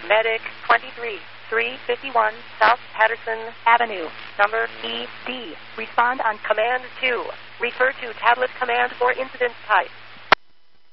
Medic 23, 351 South Patterson Avenue, number ED. Respond on Command 2. Refer to tablet command for incident type.